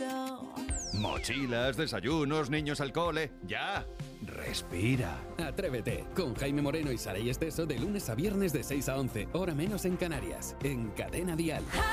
Mochilas, desayunos, niños al cole. ¡Ya! Respira. Atrévete, con Jaime Moreno y Saray Esteso de lunes a viernes de 6 a 11, hora menos en Canarias, en Cadena Dial.